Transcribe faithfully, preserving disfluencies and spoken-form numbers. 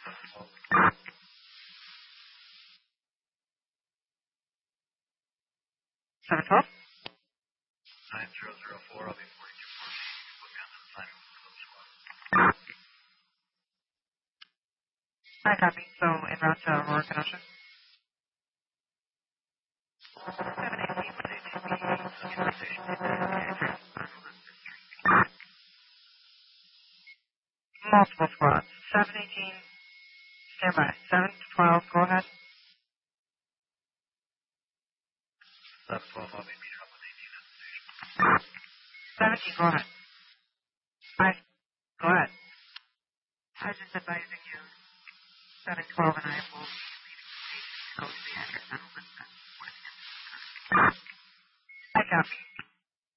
seven twelve. nine zero zero four, I'll be forty-two forty. Put me on the assignment with the code squad. I copy. So, en route to Aurora, Kenosha. seven eighteen, one eighteen, Central Station, Multiple squads. seven eighteen, stand by. seven twelve, go ahead. seven twelve, I'll be meeting up with eighteen at the station. seventeen, go ahead. I, go ahead. I was just advising you. seven twelve and I will be leaving the station to go to the address. I copy.